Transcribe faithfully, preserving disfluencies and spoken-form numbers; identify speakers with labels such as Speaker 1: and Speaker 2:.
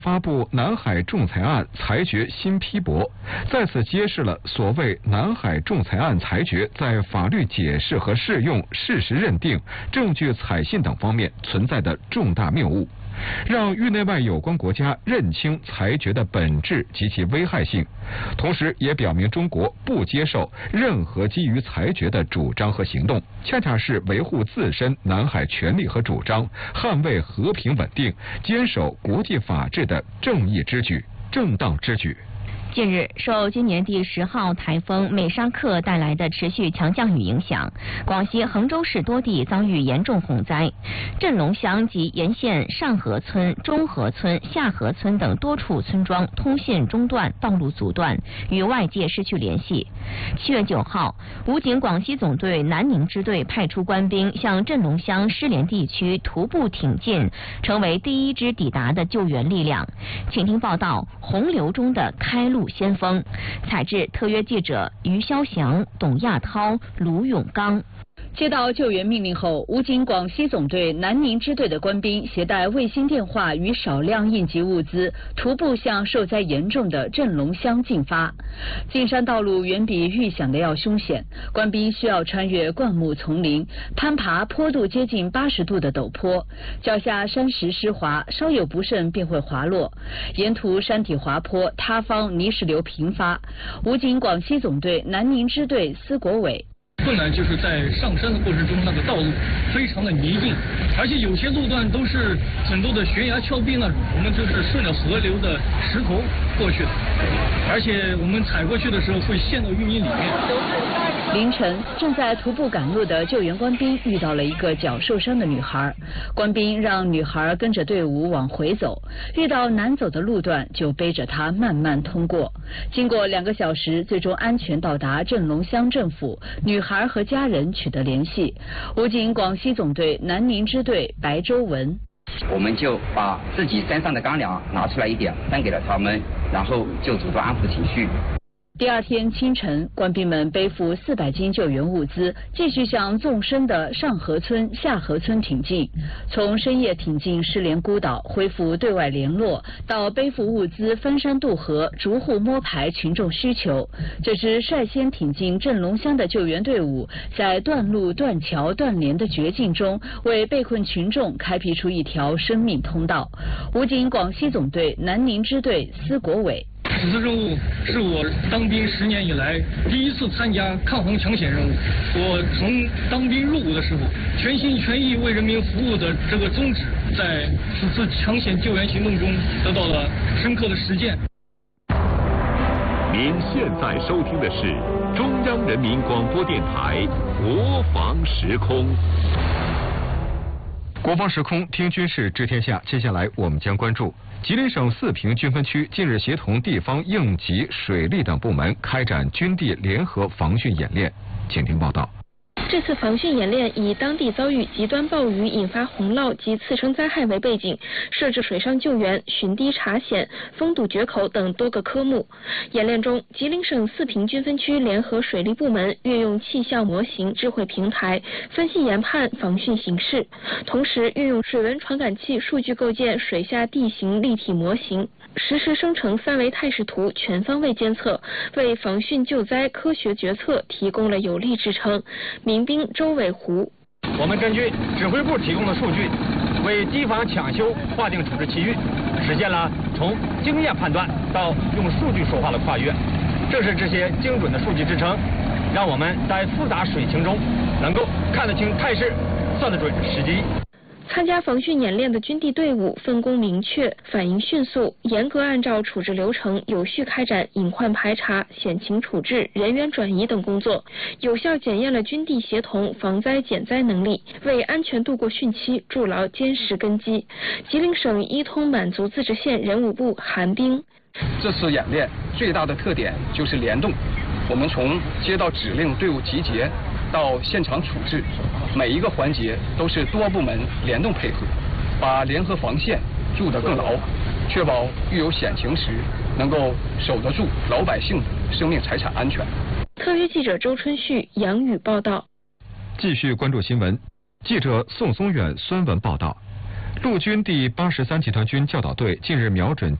Speaker 1: 发布南海仲裁案裁决新批驳，再次揭示了所谓南海仲裁案裁决在法律解释和适用、事实认定、证据采信等方面存在的重大谬误，让域内外有关国家认清裁决的本质及其危害性，同时也表明中国不接受任何基于裁决的主张和行动，恰恰是维护自身南海权利和主张、捍卫和平稳定、坚守国际法治的正义之举、正当之举。
Speaker 2: 近日，受今年第十号台风美沙克带来的持续强降雨影响，广西衡州市多地遭遇严重洪灾，镇龙乡及沿线上河村、中河村、下河村等多处村庄通信中断，道路阻断，与外界失去联系。七月九号，武警广西总队南宁支队派出官兵向镇龙乡失联地区徒步挺进，成为第一支抵达的救援力量。请听报道：洪流中的开路先锋。采制特约记者于潇翔、董亚涛、卢永刚。
Speaker 3: 接到救援命令后，武警广西总队南宁支队的官兵携带卫星电话与少量应急物资，徒步向受灾严重的镇龙乡进发。进山道路远比预想的要凶险，官兵需要穿越灌木丛林，攀爬坡度接近八十度的陡坡，脚下山石湿滑，稍有不慎便会滑落。沿途山体滑坡、塌方、泥石流频发。武警广西总队南宁支队司国伟。
Speaker 4: 困难就是在上山的过程中，那个道路非常的泥泞，而且有些路段都是很多的悬崖峭壁那种，我们就是顺着河流的石头过去的，而且我们踩过去的时候会陷到淤泥里面。
Speaker 3: 凌晨，正在徒步赶路的救援官兵遇到了一个脚受伤的女孩，官兵让女孩跟着队伍往回走，遇到难走的路段就背着她慢慢通过。经过两个小时，最终安全到达镇龙乡政府，女孩和家人取得联系。武警广西总队南宁支队白周文。
Speaker 5: 我们就把自己身上的干粮拿出来一点分给了他们，然后就主动安抚情绪。
Speaker 3: 第二天清晨，官兵们背负四百斤救援物资，继续向纵深的上河村、下河村挺进。从深夜挺进失联孤岛，恢复对外联络，到背负物资翻山渡河，逐户摸排群众需求。这支率先挺进镇龙乡的救援队伍，在断路、断桥、断联的绝境中，为被困群众开辟出一条生命通道。武警广西总队南宁支队司国伟。
Speaker 4: 此次任务是我当兵十年以来第一次参加抗洪抢险任务。我从当兵入伍的时候，全心全意为人民服务的这个宗旨，在此次抢险救援行动中得到了深刻的实践。
Speaker 6: 您现在收听的是中央人民广播电台国防时空。
Speaker 1: 国防时空听军事知天下，接下来我们将关注吉林省四平军分区近日协同地方应急、水利等部门开展军地联合防汛演练，请听报道。
Speaker 7: 这次防汛演练以当地遭遇极端暴雨引发洪涝及次生灾害为背景，设置水上救援、巡堤查险、封堵决口等多个科目。演练中，吉林省四平军分区联合水利部门运用气象模型智慧平台分析研判防汛形势，同时运用水文传感器数据构建水下地形立体模型，实时生成三维态势图，全方位监测，为防汛救灾科学决策提供了有力支撑。民兵周伟湖：
Speaker 8: 我们根据指挥部提供的数据，为机房抢修划定处置期域，实现了从经验判断到用数据说话的跨越。正是这些精准的数据支撑，让我们在复杂水情中能够看得清态势，算得准时机。
Speaker 7: 参加防汛演练的军地队伍分工明确，反应迅速，严格按照处置流程有序开展隐患排查、险情处置、人员转移等工作，有效检验了军地协同防灾减灾能力，为安全度过汛期筑牢坚实根基。吉林省伊通满族自治县人武部韩兵：
Speaker 9: 这次演练最大的特点就是联动，我们从接到指令队伍集结到现场处置，每一个环节都是多部门联动配合，把联合防线筑得更牢，确保遇有险情时能够守得住老百姓的生命财产安全。
Speaker 7: 特约记者周春旭、杨宇报道。
Speaker 1: 继续关注新闻，记者宋松远、孙文报道。 陆军第八十三集团军教导队近日瞄准